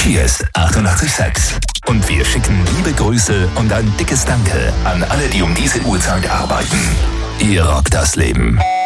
Cheers 88,6. Und wir schicken liebe Grüße und ein dickes Danke an alle, die um diese Uhrzeit arbeiten. Ihr rockt das Leben.